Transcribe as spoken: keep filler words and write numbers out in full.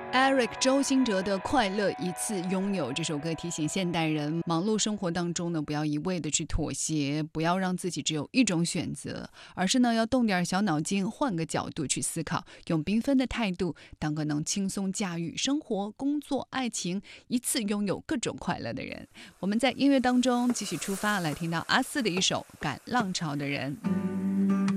Eric 周兴哲的《快乐一次拥有》这首歌提醒现代人，忙碌生活当中呢，不要一味的去妥协，不要让自己只有一种选择，而是呢要动点小脑筋，换个角度去思考，用缤纷的态度，当个能轻松驾驭生活、工作、爱情，一次拥有各种快乐的人。我们在音乐当中继续出发，来听到阿四的一首《赶浪潮的人》。